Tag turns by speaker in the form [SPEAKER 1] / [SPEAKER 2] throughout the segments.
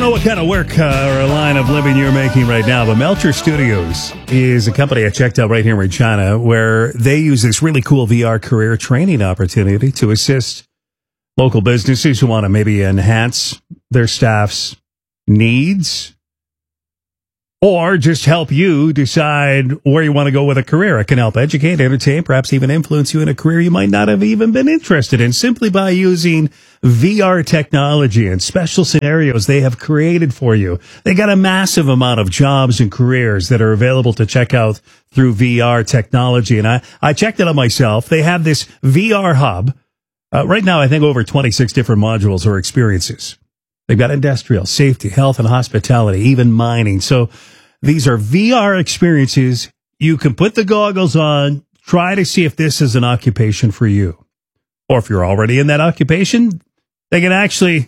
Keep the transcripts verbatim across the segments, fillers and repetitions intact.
[SPEAKER 1] know what kind of work uh, or line of living you're making right now, but Melcher Studios is a company I checked out right here in Regina where they use this really cool V R career training opportunity to assist local businesses who want to maybe enhance their staff's needs or just help you decide where you want to go with a career. It can help educate, entertain, perhaps even influence you in a career you might not have even been interested in simply by using V R technology and special scenarios they have created for you. They got a massive amount of jobs and careers that are available to check out through V R technology. And I, I checked it out myself. They have this V R hub. Uh, right now, I think over twenty-six different modules or experiences. They've got industrial, safety, health, and hospitality, even mining. So these are V R experiences. You can put the goggles on, try to see if this is an occupation for you. Or if you're already in that occupation, they can actually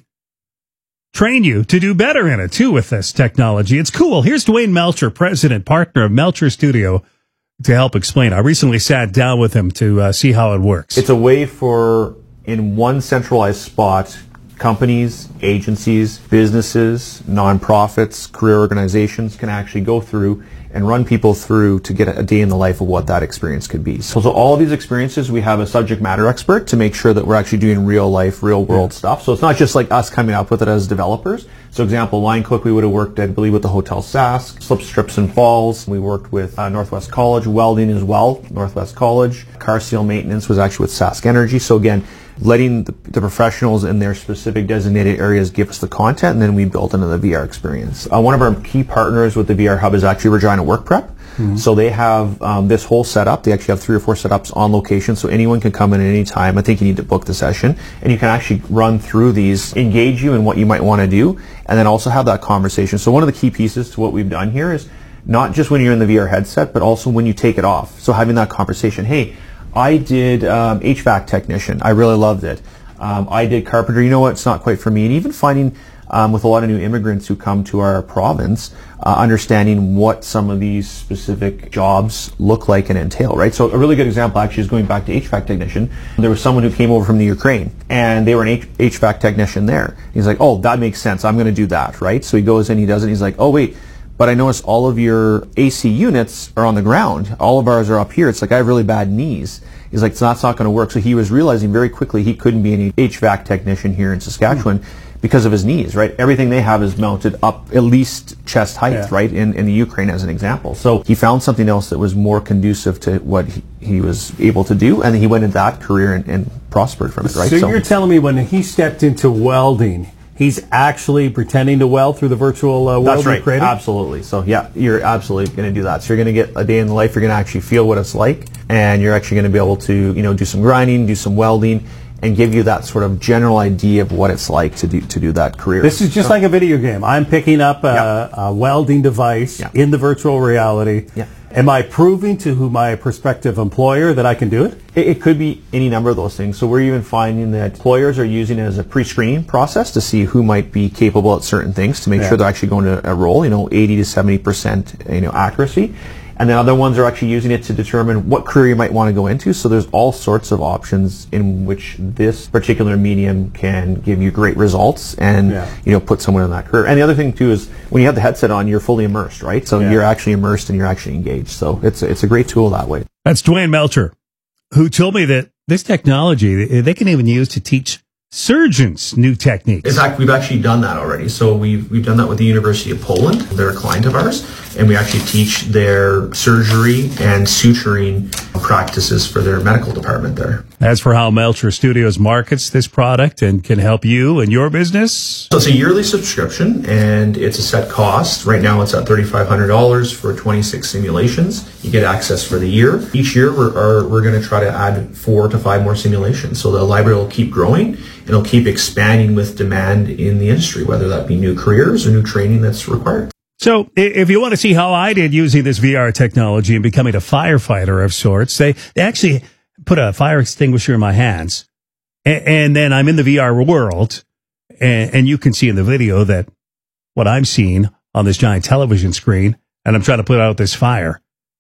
[SPEAKER 1] train you to do better in it, too, with this technology. It's cool. Here's Dwayne Melcher, president, partner of Melcher Studio, to help explain. I recently sat down with him to uh, see how it works.
[SPEAKER 2] It's a way for, in one centralized spot, companies, agencies, businesses, nonprofits, career organizations can actually go through and run people through to get a day in the life of what that experience could be. So, so all of these experiences, we have a subject matter expert to make sure that we're actually doing real life, real world yeah. stuff. So it's not just like us coming up with it as developers. So example, Line Cook, we would have worked, I believe, with the Hotel Sask, Slip Strips and Falls. We worked with uh, Northwest College, welding as well, Northwest College. Car seal maintenance was actually with Sask Energy. So again, letting the, the professionals in their specific designated areas give us the content, and then we build into the V R experience. Uh, one of our key partners with the V R Hub is actually Regina Work Prep. Mm-hmm. So they have um, this whole setup. They actually have three or four setups on location, so anyone can come in at any time. I think you need to book the session, and you can actually run through these, engage you in what you might want to do, and then also have that conversation. So one of the key pieces to what we've done here is not just when you're in the V R headset, but also when you take it off. So having that conversation, hey, I did um, H V A C technician. I really loved it. Um, I did carpenter. You know what? It's not quite for me. And even finding um, with a lot of new immigrants who come to our province, uh, understanding what some of these specific jobs look like and entail, right? So a really good example actually is going back to H V A C technician. There was someone who came over from the Ukraine, and they were an H- HVAC technician there. He's like, oh, that makes sense. I'm going to do that, right? So he goes in, he does it. He's like, oh, wait. But I noticed all of your A C units are on the ground. All of ours are up here. It's like, I have really bad knees. He's like, so that's not going to work. So he was realizing very quickly he couldn't be an H V A C technician here in Saskatchewan mm-hmm. because of his knees, right? Everything they have is mounted up at least chest height, yeah. right, in, in the Ukraine as an example. So he found something else that was more conducive to what he, he was able to do, and he went into that career and, and prospered from it, right?
[SPEAKER 1] So, so you're telling me when he stepped into welding, he's actually pretending to weld through the virtual uh, welding
[SPEAKER 2] That's right,
[SPEAKER 1] creator?
[SPEAKER 2] Absolutely. So yeah, you're absolutely going to do that. So you're going to get a day in the life. You're going to actually feel what it's like, and you're actually going to be able to, you know, do some grinding, do some welding, and give you that sort of general idea of what it's like to do to do that career.
[SPEAKER 1] This is just so, like a video game. I'm picking up a,
[SPEAKER 2] yeah.
[SPEAKER 1] a welding device yeah. in the virtual reality.
[SPEAKER 2] Yeah.
[SPEAKER 1] Am I proving to who my prospective employer that I can do it?
[SPEAKER 2] it? It could be any number of those things. So we're even finding that employers are using it as a pre-screening process to see who might be capable at certain things to make yeah. sure they're actually going to a role, you know, eighty to seventy percent, you know, accuracy. And then other ones are actually using it to determine what career you might want to go into. So there's all sorts of options in which this particular medium can give you great results and, yeah. you know, put someone in that career. And the other thing, too, is when you have the headset on, you're fully immersed, right? So yeah. you're actually immersed and you're actually engaged. So it's, it's a great tool that way.
[SPEAKER 1] That's Dwayne Melcher, who told me that this technology, they can even use to teach surgeons new techniques.
[SPEAKER 2] In fact, we've actually done that already. So we've we've done that with the University of Poland. They're a client of ours, and we actually teach their surgery and suturing practices for their medical department there.
[SPEAKER 1] As for how Melcher Studios markets this product and can help you and your business?
[SPEAKER 2] So it's a yearly subscription, and it's a set cost. Right now it's at thirty-five hundred dollars for twenty-six simulations. You get access for the year. Each year we're, are, we're going to try to add four to five more simulations. So the library will keep growing. It'll keep expanding with demand in the industry, whether that be new careers or new training that's required.
[SPEAKER 1] So if you want to see how I did using this V R technology and becoming a firefighter of sorts, they, they actually put a fire extinguisher in my hands, and, and then I'm in the V R world, and, and you can see in the video that what I'm seeing on this giant television screen, and I'm trying to put out this fire.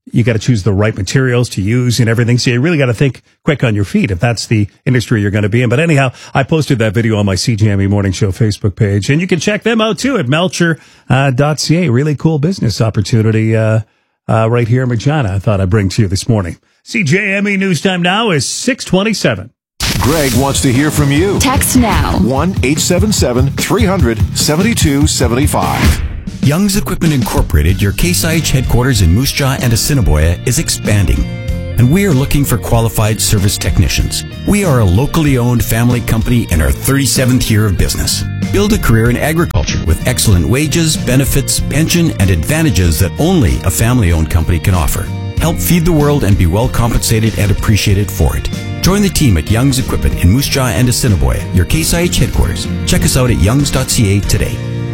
[SPEAKER 1] You got to choose the right materials to use and everything. So you really got to think quick on your feet if that's the industry you're going to be in. But anyhow, I posted that video on my C J M E Morning Show Facebook page, and you can check them out too at melcher dot c a. Really cool business opportunity uh, uh, right here in Regina. I thought I'd bring to you this morning. C J M E News Time now is six twenty-seven.
[SPEAKER 3] Greg wants to hear from you.
[SPEAKER 4] Text now.
[SPEAKER 3] one eight seven seven, three hundred, seventy-two seventy-five.
[SPEAKER 5] Young's Equipment Incorporated, your Case I H headquarters in Moose Jaw and Assiniboia, is expanding, and we are looking for qualified service technicians. We are a locally owned family company in our thirty-seventh year of business. Build a career in agriculture with excellent wages, benefits, pension, and advantages that only a family-owned company can offer. Help feed the world and be well compensated and appreciated for it. Join the team at Young's Equipment in Moose Jaw and Assiniboia, your Case I H headquarters. Check us out at youngs dot c a today.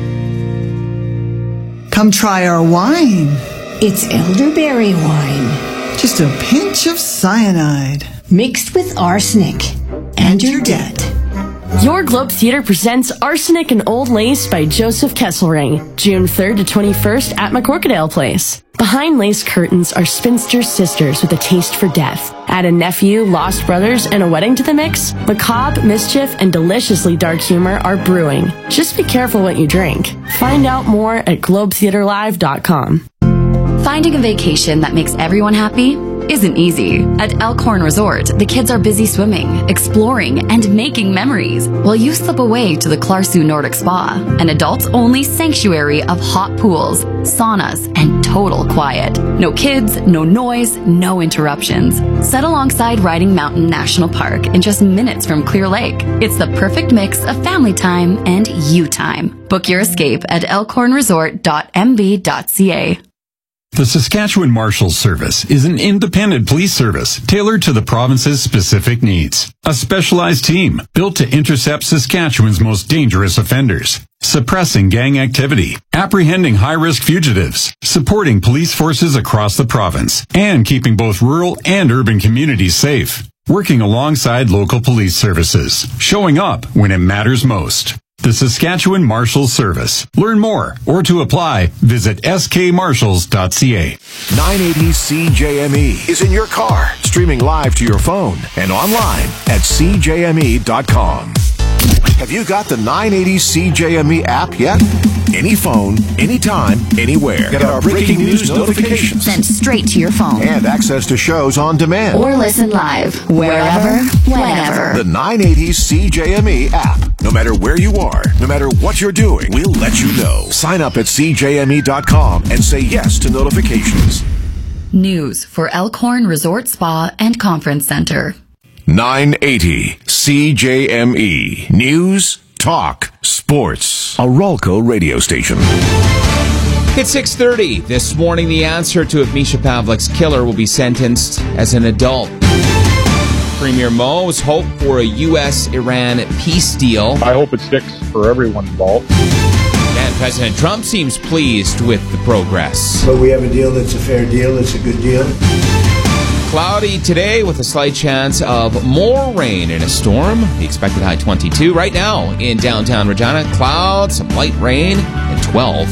[SPEAKER 6] Come try our wine.
[SPEAKER 7] It's elderberry wine.
[SPEAKER 6] Just a pinch of cyanide.
[SPEAKER 7] Mixed with arsenic. And you're dead.
[SPEAKER 8] Your Globe Theatre presents Arsenic and Old Lace by Joseph Kesselring, June third to twenty-first at McCorkadale Place. Behind lace curtains are spinster sisters with a taste for death. Add a nephew, lost brothers, and a wedding to the mix. Macabre, mischief, and deliciously dark humor are brewing. Just be careful what you drink. Find out more at globe theatre live dot com.
[SPEAKER 4] Finding a vacation that makes everyone happy isn't easy. At Elkhorn Resort, the kids are busy swimming, exploring, and making memories, while you slip away to the Clarsu Nordic Spa, an adults-only sanctuary of hot pools, saunas, and total quiet. No kids, no noise, no interruptions. Set alongside Riding Mountain National Park in just minutes from Clear Lake. It's the perfect mix of family time and you time. Book your escape at elkhorn resort dot m b dot c a.
[SPEAKER 9] The Saskatchewan Marshals Service is an independent police service tailored to the province's specific needs. A specialized team built to intercept Saskatchewan's most dangerous offenders, suppressing gang activity, apprehending high-risk fugitives, supporting police forces across the province, and keeping both rural and urban communities safe. Working alongside local police services, showing up when it matters most. The Saskatchewan Marshals Service. Learn more or to apply, visit s k marshals dot c a.
[SPEAKER 3] nine eighty C J M E is in your car, streaming live to your phone and online at c j m e dot com. Have you got the nine eighty C J M E app yet? Any phone, anytime, anywhere. Get our breaking news notifications
[SPEAKER 4] Sent straight to your phone.
[SPEAKER 3] and access to shows on demand.
[SPEAKER 4] Or listen live, wherever, whenever.
[SPEAKER 3] The nine eighty C J M E app. No matter where you are, no matter what you're doing, we'll let you know. Sign up at c j m e dot com and say yes to notifications.
[SPEAKER 4] News for Elkhorn Resort Spa and Conference Center.
[SPEAKER 3] nine eighty C J M E. News, talk, sports. A Rolco radio station.
[SPEAKER 10] It's six thirty. This morning, the answer to if Misha Pavlik's killer will be sentenced as an adult. Premier Mo's hope for a U S Iran peace deal.
[SPEAKER 11] I hope it sticks for everyone involved.
[SPEAKER 10] And President Trump seems pleased with the progress.
[SPEAKER 12] But we have a deal that's a fair deal. It's a good deal.
[SPEAKER 10] Cloudy today with a slight chance of more rain in a storm. The expected high twenty-two. Right now in downtown Regina, clouds, some light rain, and twelve.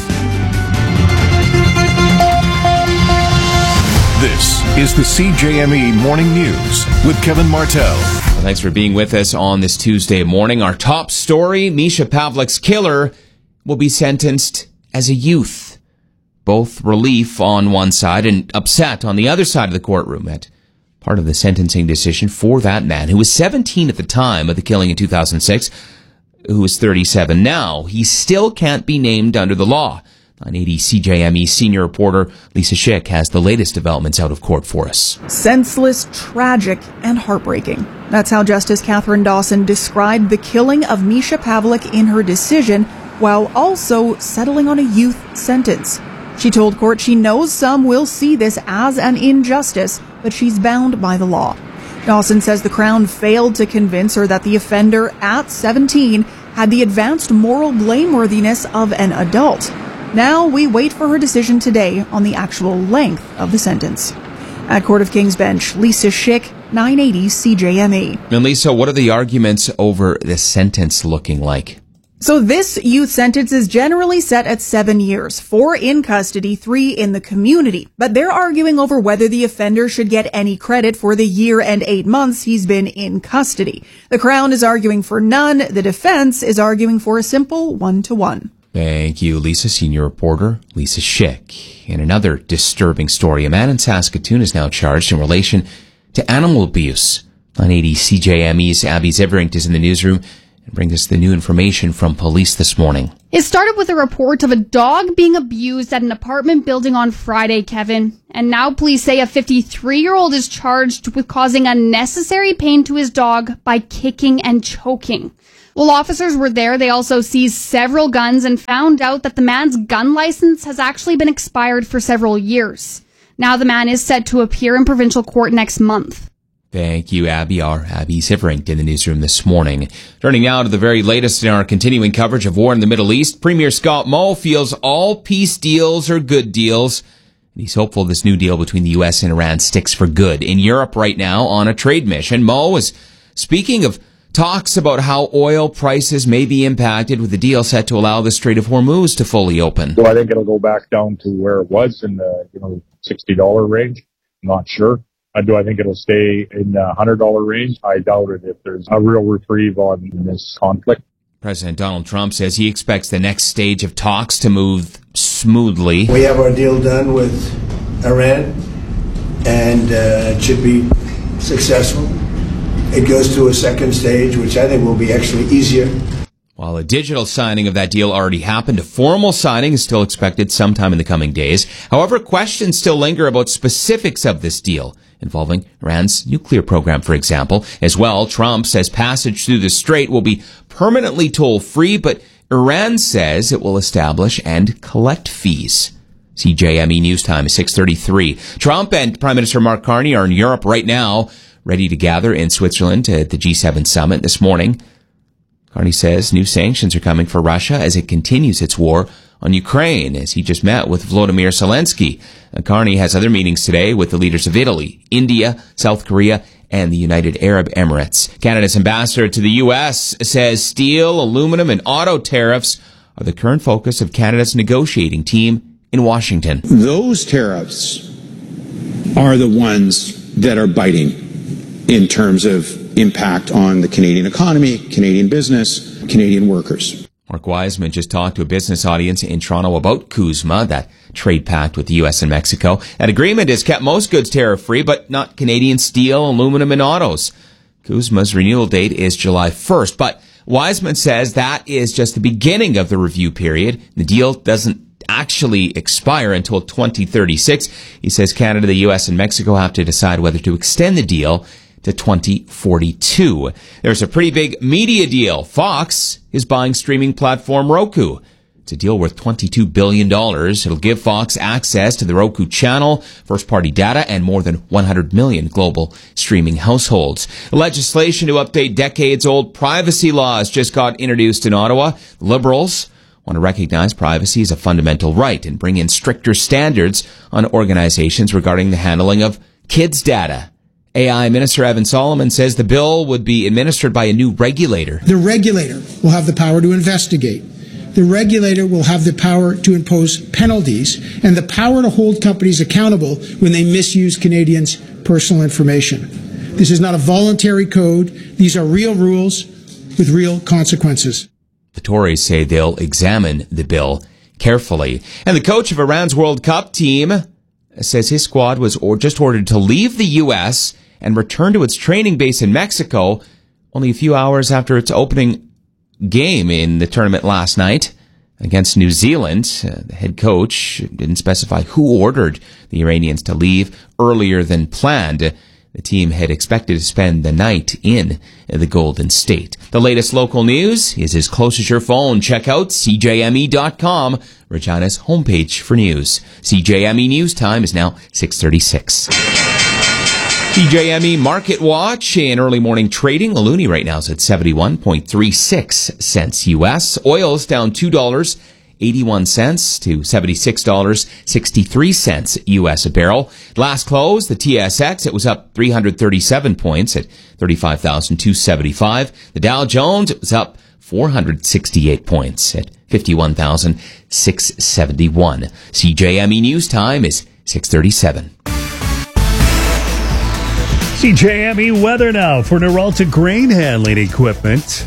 [SPEAKER 3] This is the C J M E Morning News with Kevin Martell.
[SPEAKER 10] Well, thanks for being with us on this Tuesday morning. Our top story, Misha Pavlik's killer will be sentenced as a youth. Both relief on one side and upset on the other side of the courtroom at part of the sentencing decision for that man who was seventeen at the time of the killing in two thousand six, who is thirty-seven now. He still can't be named under the law. nine eighty C J M E senior reporter Lisa Schick has the latest developments out of court for us.
[SPEAKER 13] Senseless, tragic, and heartbreaking. That's how Justice Catherine Dawson described the killing of Misha Pavlik in her decision, while also settling on a youth sentence. She told court she knows some will see this as an injustice, but she's bound by the law. Dawson says the Crown failed to convince her that the offender at seventeen had the advanced moral blameworthiness of an adult. Now we wait for her decision today on the actual length of the sentence. At Court of King's Bench, Lisa Schick, nine eighty C J M E.
[SPEAKER 10] And Lisa, what are the arguments over this sentence looking like?
[SPEAKER 13] So this youth sentence is generally set at seven years, four in custody, three in the community. But they're arguing over whether the offender should get any credit for the year and eight months he's been in custody. The Crown is arguing for none. The defense is arguing for a simple one-to-one.
[SPEAKER 10] Thank you, Lisa. Senior reporter Lisa Schick. In another disturbing story, a man in Saskatoon is now charged in relation to animal abuse. nine eighty C J M E's Abby Ziveringt is in the newsroom and brings us the new information from police this morning.
[SPEAKER 14] It started with a report of a dog being abused at an apartment building on Friday, Kevin. And now police say a fifty-three-year-old is charged with causing unnecessary pain to his dog by kicking and choking. While officers were there, they also seized several guns and found out that the man's gun license has actually been expired for several years. Now the man is set to appear in provincial court next month.
[SPEAKER 10] Thank you, Abby. Our Abby Ziveringt in the newsroom this morning. Turning now to the very latest in our continuing coverage of war in the Middle East, Premier Scott Moe feels all peace deals are good deals. He's hopeful this new deal between the U S and Iran sticks for good. In Europe right now on a trade mission, Moe is speaking of talks about how oil prices may be impacted with the deal set to allow the Strait of Hormuz to fully open.
[SPEAKER 11] So I think it'll go back down to where it was in the you know sixty dollars range. I'm not sure. Uh, do I think it'll stay in the one hundred dollars range? I doubt it if there's a real reprieve on this conflict. President Donald Trump says he expects the next stage of talks to move smoothly.
[SPEAKER 12] We have our deal done with Iran, and uh, it should be successful. It goes to a second stage, which I think will be actually easier.
[SPEAKER 10] While a digital signing of that deal already happened, a formal signing is still expected sometime in the coming days. However, questions still linger about specifics of this deal, involving Iran's nuclear program, for example. As well, Trump says passage through the strait will be permanently toll-free, but Iran says it will establish and collect fees. C J M E News Time is six thirty-three. Trump and Prime Minister Mark Carney are in Europe right now, ready to gather in Switzerland at the G seven summit this morning. Carney says new sanctions are coming for Russia as it continues its war on Ukraine, as he just met with Volodymyr Zelensky. Carney has other meetings today with the leaders of Italy, India, South Korea, and the United Arab Emirates. Canada's ambassador to the U S says steel, aluminum, and auto tariffs are the current focus of Canada's negotiating team in Washington.
[SPEAKER 15] Those tariffs are the ones that are biting in terms of impact on the Canadian economy, Canadian business, Canadian workers.
[SPEAKER 10] Mark Wiseman just talked to a business audience in Toronto about CUSMA, that trade pact with the U S and Mexico. That agreement has kept most goods tariff-free, but not Canadian steel, aluminum, and autos. CUSMA's renewal date is July first, but Wiseman says that is just the beginning of the review period. The deal doesn't actually expire until twenty thirty-six. He says Canada, the U S, and Mexico have to decide whether to extend the deal to twenty forty-two. There's a pretty big media deal. Fox is buying streaming platform Roku. It's a deal worth twenty-two billion dollars. It'll give Fox access to the Roku channel, first-party data, and more than one hundred million global streaming households. Legislation to update decades-old privacy laws just got introduced in Ottawa. Liberals want to recognize privacy as a fundamental right and bring in stricter standards on organizations regarding the handling of kids' data. A I Minister Evan Solomon says the bill would be administered by a new regulator.
[SPEAKER 16] The regulator will have the power to investigate. The regulator will have the power to impose penalties and the power to hold companies accountable when they misuse Canadians' personal information. This is not a voluntary code. These are real rules with real consequences.
[SPEAKER 10] The Tories say they'll examine the bill carefully. And the coach of Iran's World Cup team says his squad was or just ordered to leave the U S and return to its training base in Mexico only a few hours after its opening game in the tournament last night against New Zealand. Uh, the head coach didn't specify who ordered the Iranians to leave earlier than planned. The team had expected to spend the night in the Golden State. The latest local news is as close as your phone. Check out C J M E dot com, Regina's homepage for news. C J M E News Time is now six thirty-six. C J M E Market Watch in early morning trading. The loonie right now is at seventy-one point three six cents U S. Oil's down two dollars and eighty-one cents to seventy-six dollars and sixty-three cents U S a barrel. Last close, the T S X, it was up three hundred thirty-seven points at thirty-five thousand two hundred seventy-five. The Dow Jones, it was up four hundred sixty-eight points at fifty-one thousand six hundred seventy-one. C J M E News Time is six thirty-seven.
[SPEAKER 1] C J M E weather now for Noralta Grain Handling Equipment.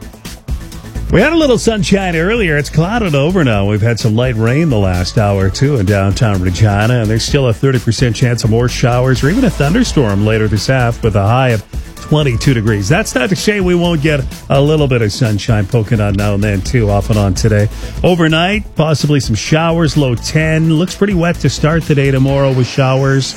[SPEAKER 1] We had a little sunshine earlier. It's clouded over now. We've had some light rain the last hour or two in downtown Regina, and there's still a thirty percent chance of more showers or even a thunderstorm later this half with a high of twenty-two degrees. That's not to say we won't get a little bit of sunshine poking on now and then, too, off and on today. Overnight, possibly some showers, low ten. Looks pretty wet to start the day tomorrow with showers,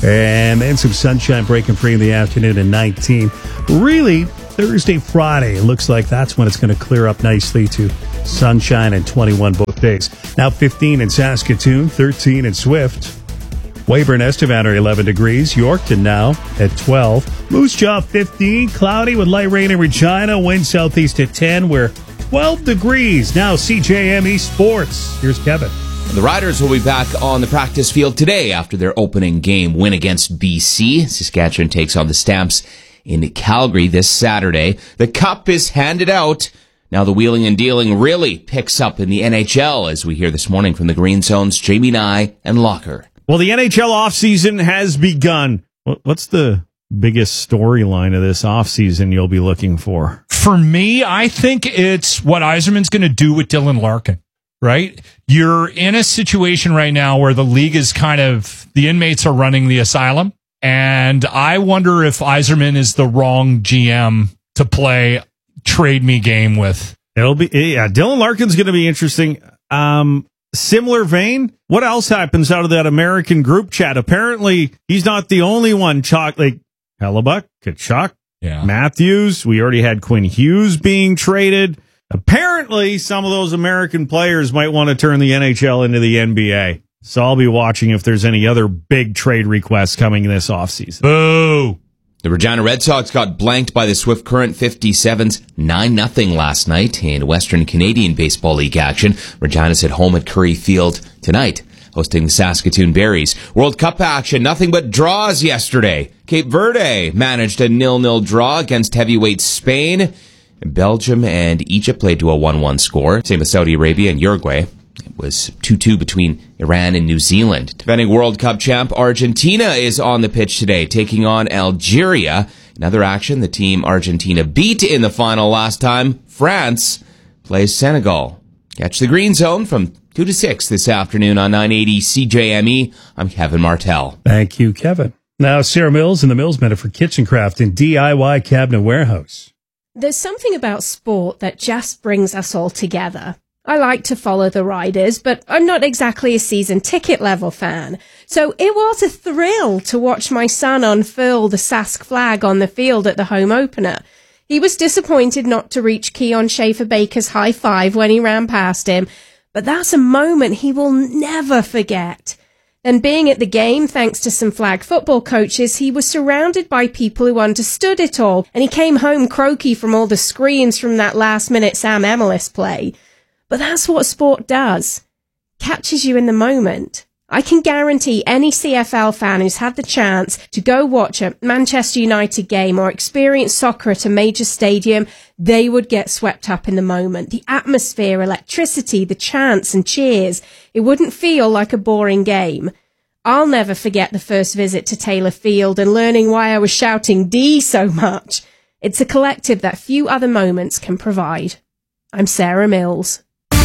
[SPEAKER 1] and then some sunshine breaking free in the afternoon at nineteen. Really, Thursday, Friday, it looks like that's when it's going to clear up nicely to sunshine and twenty-one both days. Now fifteen in Saskatoon, thirteen in Swift. Weyburn, Estevan are eleven degrees. Yorkton now at twelve. Moose Jaw fifteen. Cloudy with light rain in Regina. Wind southeast at ten. We're twelve degrees. Now C J M E Sports. Here's Kevin.
[SPEAKER 10] The Riders will be back on the practice field today after their opening game win against B C. Saskatchewan takes on the Stamps in Calgary this Saturday. The Cup is handed out. Now the wheeling and dealing really picks up in the N H L, as we hear this morning from the Green Zone's Jamie Nye and Locker.
[SPEAKER 17] Well, the N H L offseason has begun. What's the biggest storyline of this offseason you'll be looking for?
[SPEAKER 18] For me, I think it's what Yzerman's going to do with Dylan Larkin, right? You're in a situation right now where the league is kind of, the inmates are running the asylum. And I wonder if Yzerman is the wrong G M to play trade me game with.
[SPEAKER 17] It'll be, yeah, Dylan Larkin's going to be interesting. Um, similar vein, what else happens out of that American group chat? Apparently, he's not the only one. Chalk, like Hellebuck, Tkachuk,
[SPEAKER 18] yeah.
[SPEAKER 17] Matthews. We already had Quinn Hughes being traded. Apparently, some of those American players might want to turn the N H L into the N B A. So I'll be watching if there's any other big trade requests coming this offseason.
[SPEAKER 18] Boo!
[SPEAKER 10] The Regina Red Sox got blanked by the Swift Current fifty-sevens nine nothing last night in Western Canadian Baseball League action. Regina's at home at Curry Field tonight, hosting the Saskatoon Berries. World Cup action, nothing but draws yesterday. Cape Verde managed a nil-nil draw against heavyweight Spain. Belgium and Egypt played to a one one score. Same with Saudi Arabia and Uruguay. It was two two between Iran and New Zealand. Defending World Cup champ Argentina is on the pitch today, taking on Algeria. In other action, the team Argentina beat in the final last time, France, plays Senegal. Catch the Green Zone from two to six this afternoon on nine eighty C J M E. I'm Kevin Martell.
[SPEAKER 1] Thank you, Kevin. Now, Sarah Mills and the Mills Minute for Kitchen Craft and D I Y Cabinet Warehouse.
[SPEAKER 19] There's something about sport that just brings us all together. I like to follow the Riders, but I'm not exactly a season ticket level fan. So it was a thrill to watch my son unfurl the Sask flag on the field at the home opener. He was disappointed not to reach Keon Schaefer-Baker's high five when he ran past him, but that's a moment he will never forget. Then being at the game, thanks to some flag football coaches, he was surrounded by people who understood it all, and he came home croaky from all the screams from that last-minute Sam Emelis play. But that's what sport does. Catches you in the moment. I can guarantee any C F L fan who's had the chance to go watch a Manchester United game or experience soccer at a major stadium, they would get swept up in the moment. The atmosphere, electricity, the chants and cheers. It wouldn't feel like a boring game. I'll never forget the first visit to Taylor Field and learning why I was shouting D so much. It's a collective that few other moments can provide. I'm Sarah Mills.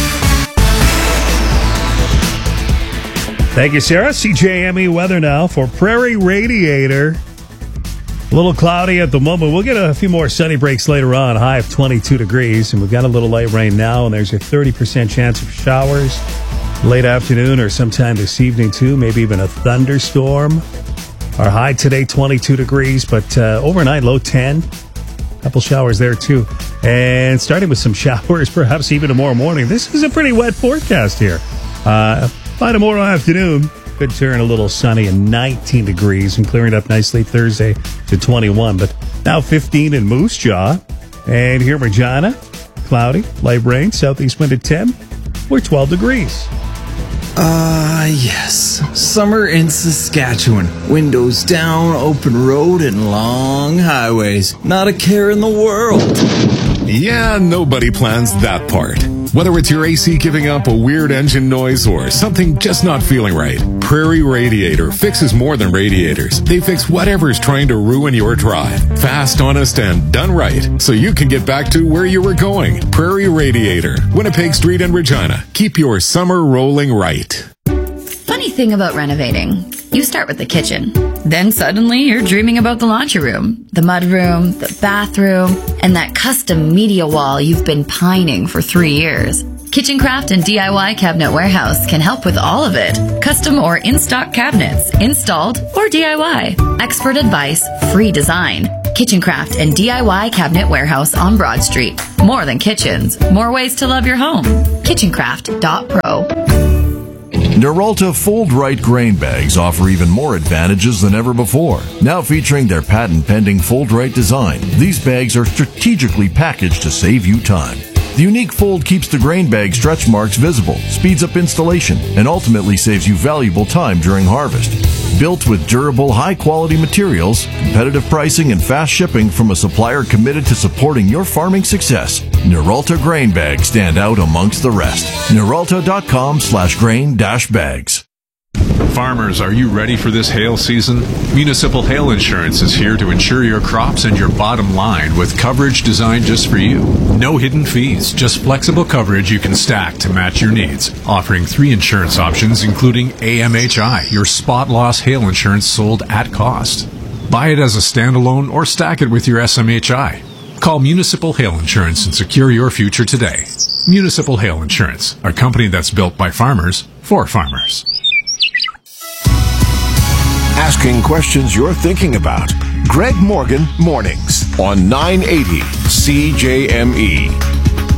[SPEAKER 1] Thank you, Sarah. C J M E weather now for Prairie Radiator. A little cloudy at the moment. We'll get a few more sunny breaks later on. High of twenty-two degrees, and we've got a little light rain now, and there's a thirty percent chance of showers late afternoon or sometime this evening, too. Maybe even a thunderstorm. Our high today, twenty-two degrees, but uh, overnight, low ten. A couple showers there, too. And starting with some showers, perhaps even tomorrow morning. This is a pretty wet forecast here. Uh... By tomorrow afternoon, could turn a little sunny and nineteen degrees and clearing up nicely Thursday to twenty-one. But now fifteen in Moose Jaw. And here in Regina, cloudy, light rain, southeast wind at ten. We're twelve degrees.
[SPEAKER 20] Ah, uh, yes. Summer in Saskatchewan. Windows down, open road, and long highways. Not a care in the world.
[SPEAKER 21] Yeah, nobody plans that part. Whether it's your A C giving up a weird engine noise or something just not feeling right, Prairie Radiator fixes more than radiators. They fix whatever's trying to ruin your drive. Fast, honest, and done right, so you can get back to where you were going. Prairie Radiator, Winnipeg Street in Regina. Keep your summer rolling right.
[SPEAKER 4] Funny thing about renovating. You start with the kitchen. Then suddenly you're dreaming about the laundry room, the mudroom, the bathroom, and that custom media wall you've been pining for three years. Kitchen Craft and D I Y Cabinet Warehouse can help with all of it. Custom or in-stock cabinets, installed or D I Y. Expert advice, free design. Kitchen Craft and D I Y Cabinet Warehouse on Broad Street. More than kitchens, more ways to love your home. kitchen craft dot pro.
[SPEAKER 22] Noralta Fold Right grain bags offer even more advantages than ever before. Now featuring their patent-pending Fold Right design, these bags are strategically packaged to save you time. The unique fold keeps the grain bag stretch marks visible, speeds up installation, and ultimately saves you valuable time during harvest. Built with durable, high-quality materials, competitive pricing, and fast shipping from a supplier committed to supporting your farming success, Noralta grain bags stand out amongst the rest. Noralta.com slash grain dash bags.
[SPEAKER 23] Farmers, are you ready for this hail season? Municipal Hail Insurance is here to insure your crops and your bottom line with coverage designed just for you. No hidden fees, just flexible coverage you can stack to match your needs. Offering three insurance options, including A M H I, your spot loss hail insurance sold at cost. Buy it as a standalone or stack it with your S M H I. Call Municipal Hail Insurance and secure your future today. Municipal Hail Insurance, a company that's built by farmers for farmers.
[SPEAKER 3] Asking questions you're thinking about. Greg Morgan Mornings on nine eighty C J M E.